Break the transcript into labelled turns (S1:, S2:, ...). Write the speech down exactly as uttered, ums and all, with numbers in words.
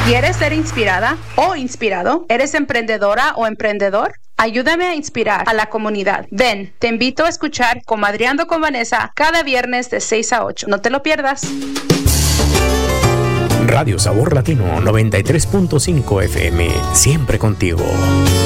S1: ¿Quieres ser inspirada o inspirado? ¿Eres emprendedora o emprendedor? Ayúdame a inspirar a la comunidad. Ven, te invito a escuchar Comadreando con Vanessa cada viernes de seis a ocho. No te lo pierdas.
S2: Radio Sabor Latino noventa y tres punto cinco F M, siempre contigo.